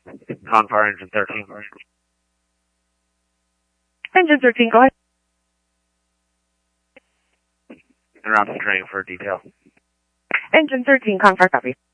Confire engine 13. Engine 13, go ahead. En route to training for detail. Engine 13, Confire, copy.